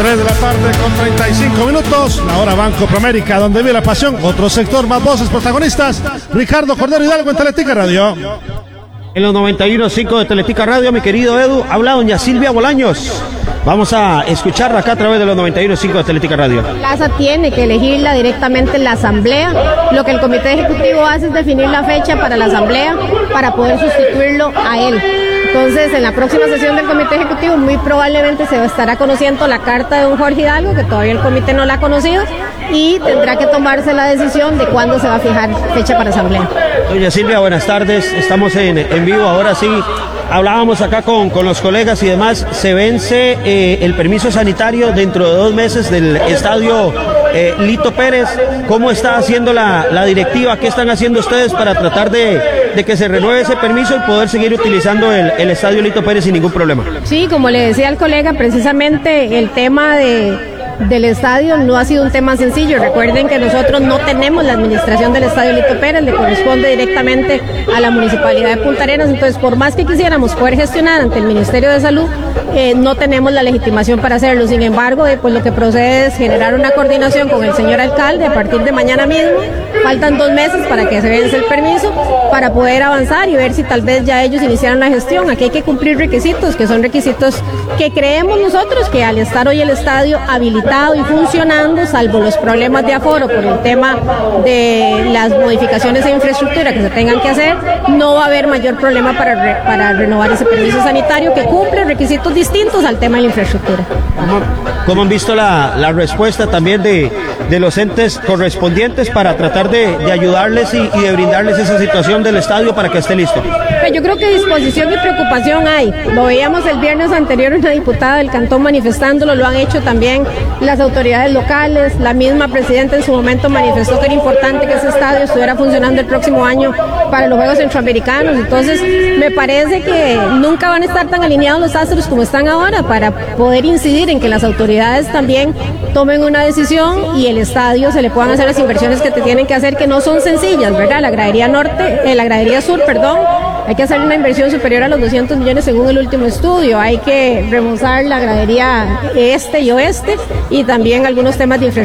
3 de la tarde con 35 minutos. La hora Banco Promérica, donde vive la pasión. Otro sector, más voces protagonistas. Ricardo Cordero Hidalgo en Teletica Radio. En los 91.5 de Teletica Radio, mi querido Edu, habla doña Silvia Bolaños. Vamos a escucharla acá a través de los 91.5 de Teletica Radio. Plaza tiene que elegirla directamente en la asamblea. Lo que el comité ejecutivo hace es definir la fecha para la asamblea para poder sustituirlo a él. Entonces, en la próxima sesión del comité ejecutivo muy probablemente se estará conociendo la carta de don Jorge Hidalgo, que todavía el comité no la ha conocido, y tendrá que tomarse la decisión de cuándo se va a fijar fecha para asamblea. Doña Silvia, buenas tardes. Estamos en vivo ahora sí. Hablábamos acá con los colegas y demás. Se vence el permiso sanitario dentro de 2 meses del estadio Lito Pérez. ¿Cómo está haciendo la directiva? ¿Qué están haciendo ustedes para tratar de que se renueve ese permiso y poder seguir utilizando el estadio Lito Pérez sin ningún problema? Sí, como le decía al colega, precisamente el tema del estadio no ha sido un tema sencillo. Recuerden que nosotros no tenemos la administración del estadio Lito Pérez, le corresponde directamente a la municipalidad de Punta Arenas. Entonces, por más que quisiéramos poder gestionar ante el Ministerio de Salud, no tenemos la legitimación para hacerlo. Sin embargo, pues lo que procede es generar una coordinación con el señor alcalde a partir de mañana mismo. Faltan 2 meses para que se vence el permiso, para poder avanzar y ver si tal vez ya ellos iniciaron la gestión. Aquí hay que cumplir requisitos, que son requisitos que creemos nosotros que al estar hoy el estadio habilitado y funcionando, salvo los problemas de aforo por el tema de las modificaciones de infraestructura que se tengan que hacer, no va a haber mayor problema para renovar ese permiso sanitario que cumple requisitos distintos al tema de la infraestructura. ¿Cómo han visto la respuesta también de los entes correspondientes para tratar de ayudarles y de brindarles esa situación del estadio para que esté listo? Yo creo que disposición y preocupación hay. Lo veíamos el viernes anterior, una diputada del cantón manifestándolo, lo han hecho también las autoridades locales, la misma presidenta en su momento manifestó que era importante que ese estadio estuviera funcionando el próximo año para los Juegos Centroamericanos. Entonces, me parece que nunca van a estar tan alineados los astros como están ahora para poder incidir en que las autoridades también tomen una decisión y el estadio se le puedan hacer las inversiones que te tienen que hacer, que no son sencillas, ¿verdad? La gradería sur, hay que hacer una inversión superior a los 200 millones según el último estudio. Hay que remozar la gradería este y oeste y también algunos temas de infraestructura.